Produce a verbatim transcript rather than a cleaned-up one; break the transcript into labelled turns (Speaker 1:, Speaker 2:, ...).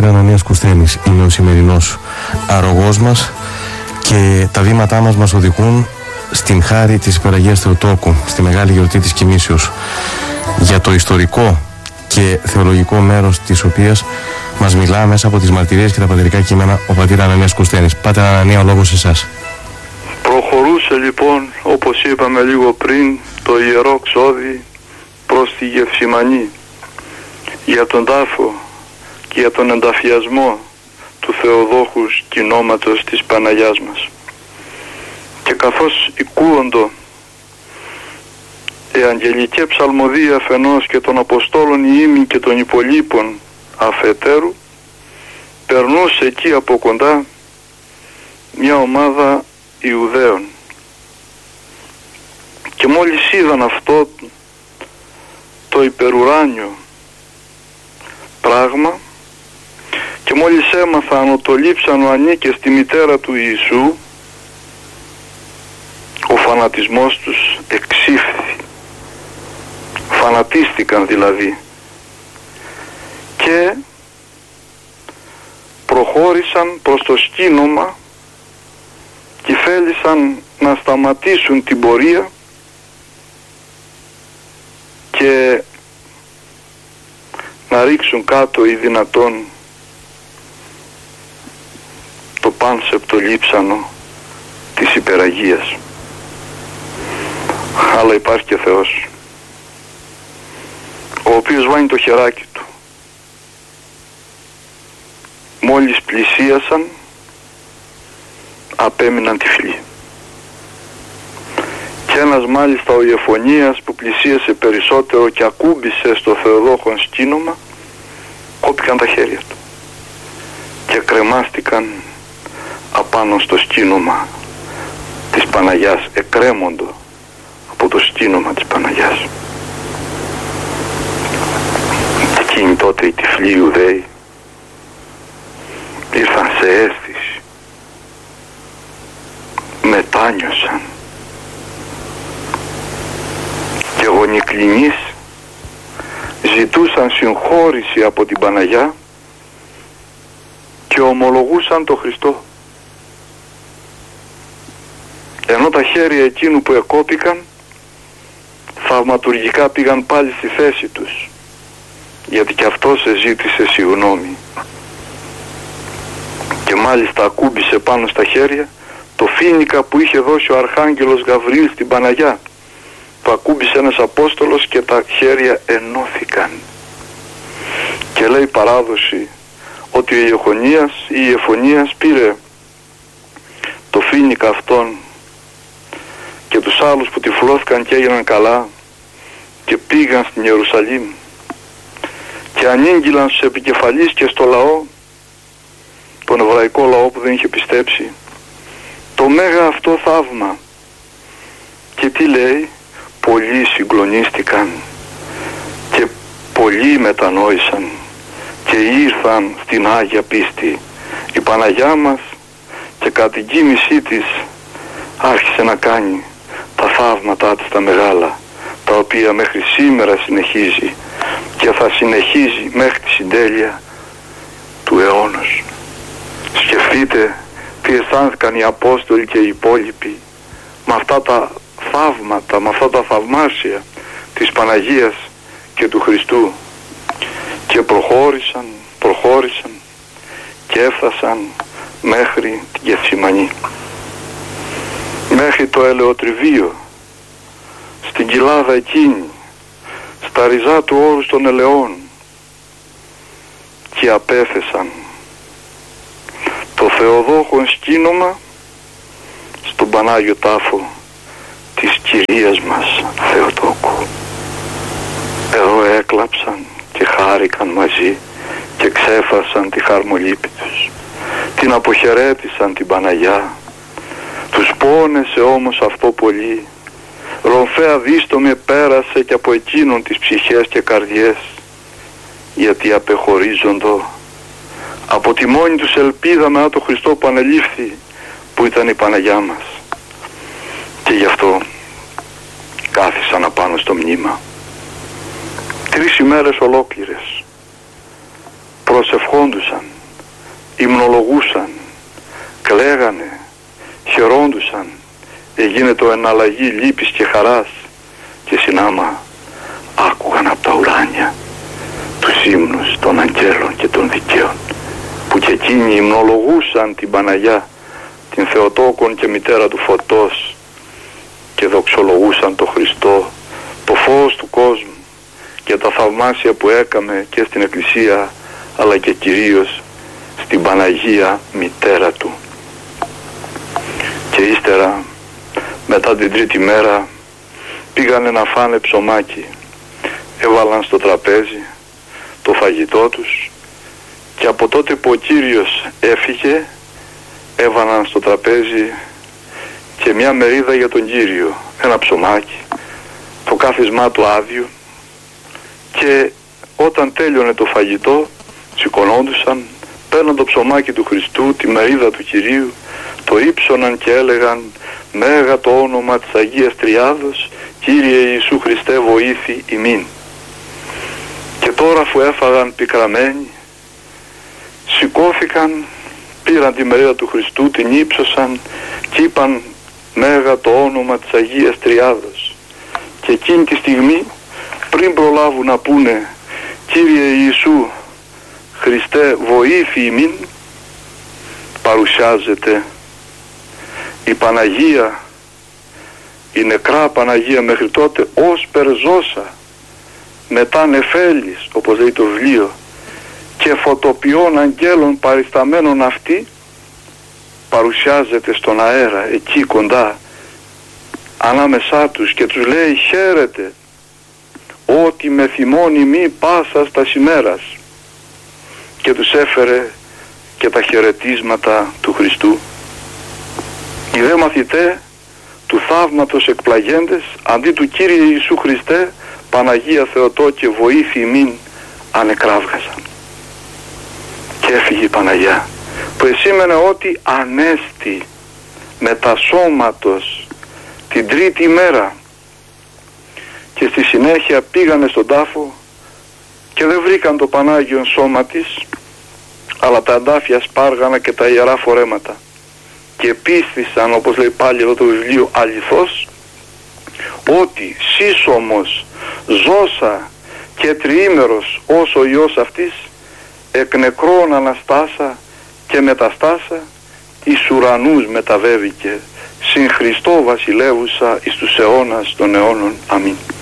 Speaker 1: Ανανίας Κουσθένης είναι ο σημερινός αρρωγός μας και τα βήματά μας μας οδηγούν στην χάρη της Υπεραγίας Θεοτόκου, στη μεγάλη γιορτή της Κοιμήσεως, για το ιστορικό και θεολογικό μέρος της οποίας μας μιλά μέσα από τις μαρτυρίες και τα πατερικά κείμενα ο πατήρ Ανανίας Κουσθένης. Πάτερ Ανανία, ο λόγος σε εσάς.
Speaker 2: Προχωρούσε λοιπόν, όπως είπαμε λίγο πριν, το ιερό ξόδι προς τη Γεφσιμανή για τον τάφο και για τον ενταφιασμό του Θεοδόχου κοινόματος της Παναγιάς μας. Και καθώς οικούοντο η αγγελική ψαλμοδία αφενός και των Αποστόλων ημί και των υπολείπων αφετέρου, περνούσε εκεί από κοντά μια ομάδα Ιουδαίων και μόλις είδαν αυτό το υπερουράνιο πράγμα και μόλις έμαθαν ότι το λείψανο ανήκε στη μητέρα του Ιησού, ο φανατισμός τους εξήφθη, φανατίστηκαν δηλαδή και προχώρησαν προς το σκήνομα και θέλησαν να σταματήσουν την πορεία και να ρίξουν κάτω ή δυνατόν το πάνσεπτο λείψανο της Υπεραγίας. Αλλά υπάρχει και Θεός, ο οποίος βάνει το χεράκι του. Μόλις πλησίασαν, απέμειναν τυφλοί. Και ένας μάλιστα ο Ιεφωνίας που πλησίασε περισσότερο και ακούμπησε στο Θεοδόχον σκήνομα, κόπηκαν τα χέρια του και κρεμάστηκαν απάνω στο σκήνομα της Παναγιάς, εκρέμοντο από το σκήνομα της Παναγιάς. Εκείνοι τότε οι τυφλοί Ιουδαίοι ήρθαν σε αίσθηση, μετάνιωσαν και γονικλινείς ζητούσαν συγχώρηση από την Παναγιά και ομολογούσαν το Χριστό, ενώ τα χέρια εκείνου που εκόπηκαν θαυματουργικά πήγαν πάλι στη θέση τους, γιατί και αυτός ζήτησε συγγνώμη και μάλιστα ακούμπησε πάνω στα χέρια το φοίνικα που είχε δώσει ο Αρχάγγελος Γαβριήλ στην Παναγιά, που ακούμπησε ένας Απόστολος και τα χέρια ενώθηκαν. Και λέει η παράδοση ότι ο Ιεχωνίας ή η Ιεφωνίας πήρε το φοίνικα αυτόν και τους άλλους που τυφλώθηκαν και έγιναν καλά και πήγαν στην Ιερουσαλήμ και ανήγγυλαν στους επικεφαλείς και στο λαό, τον εβραϊκό λαό που δεν είχε πιστέψει, το μέγα αυτό θαύμα. Και τι λέει? Πολλοί συγκλονίστηκαν και πολλοί μετανόησαν και ήρθαν στην Άγια Πίστη. Η Παναγιά μας και κατά την κοίμησή της άρχισε να κάνει τα θαύματά της τα μεγάλα, τα οποία μέχρι σήμερα συνεχίζει και θα συνεχίζει μέχρι τη συντέλεια του αιώνος. Σκεφτείτε τι αισθάνθηκαν οι Απόστολοι και οι υπόλοιποι με αυτά τα θαύματα, με αυτά τα θαυμάσια της Παναγίας και του Χριστού, και προχώρησαν, προχώρησαν και έφτασαν μέχρι την Γεφσιμανή, μέχρι το ελαιοτριβείο, στην κοιλάδα εκείνη, στα ριζά του όρους των ελαιών, και απέθεσαν το Θεοδόχον σκήνομα στον Πανάγιο τάφο της Κυρίας μας Θεοτόκου. Εδώ έκλαψαν και χάρηκαν μαζί και ξέφασαν τη χαρμολύπη τους. Την αποχαιρέτησαν την Παναγιά. Τους πόνεσε όμως αυτό πολύ. Ρομφαία δίστομε πέρασε και από εκείνον τις ψυχές και καρδιές, γιατί απεχωρίζοντο από τη μόνη τους ελπίδα μετά το Χριστό που ανελήφθη, που ήταν η Παναγιά μας. Και γι' αυτό κάθισαν απάνω στο μνήμα τρεις ημέρες ολόκληρες, προσευχόντουσαν υμνολογούσαν, κλαίγανε, χαιρόντουσαν, έγινε το εναλλαγή λύπης και χαράς και συνάμα άκουγαν από τα ουράνια τους ύμνους των αγγέλων και των δικαίων, που και εκείνοι υμνολογούσαν την Παναγιά, την Θεοτόκον και μητέρα του φωτός, και δοξολογούσαν το Χριστό, το φως του κόσμου, και τα θαυμάσια που έκαμε και στην Εκκλησία αλλά και κυρίως στην Παναγία μητέρα του. Και ύστερα, μετά την τρίτη μέρα, πήγανε να φάνε ψωμάκι, έβαλαν στο τραπέζι το φαγητό τους, και από τότε που ο Κύριος έφυγε, έβαλαν στο τραπέζι και μια μερίδα για τον Κύριο, ένα ψωμάκι, το κάθισμά του άδειο, και όταν τέλειωνε το φαγητό σηκωνόντουσαν, παίρναν το ψωμάκι του Χριστού, τη μερίδα του Κυρίου, το ύψωναν και έλεγαν «Μέγα το όνομα της Αγίας Τριάδος, Κύριε Ιησού Χριστέ βοήθη ημίν». Και τώρα, αφού έφαγαν πικραμένοι, σηκώθηκαν, πήραν τη μερίδα του Χριστού, την ύψωσαν και είπαν «Μέγα το όνομα της Αγίας Τριάδος». Και εκείνη τη στιγμή, πριν προλάβουν να πούνε «Κύριε Ιησού Χριστέ βοήθη ημίν», παρουσιάζεται η Παναγία, η νεκρά Παναγία μέχρι τότε, ως περζώσα, μετά νεφέλης, όπως λέει το βιβλίο, και φωτοποιών αγγέλων παρισταμένων αυτή, παρουσιάζεται στον αέρα εκεί κοντά ανάμεσά τους και τους λέει «Χαίρετε, ότι με θυμώνει μη πάσας τας ημέρας», και τους έφερε και τα χαιρετίσματα του Χριστού. Οι δε μαθητέ του θαύματος εκπλαγέντες, αντί του «Κύριε Ιησού Χριστέ, Παναγία Θεοτό και βοήθη ημίν», ανεκράβγαζαν. Και έφυγε η Παναγιά, που εσήμενε ότι ανέστη μετασώματος την τρίτη μέρα, και στη συνέχεια πήγανε στον τάφο και δεν βρήκαν το Πανάγιον σώμα της, αλλά τα αντάφια σπάργανα και τα ιερά φορέματα, και πίστησαν, όπως λέει πάλι εδώ το βιβλίο, αληθώς, ότι σύσσωμος ζώσα και τριήμερος ως ο Υιός αυτής, εκ νεκρών αναστάσα και μεταστάσα, εις ουρανούς μεταβέβηκε, συν Χριστό βασιλεύουσα εις τους αιώνας των αιώνων. Αμήν.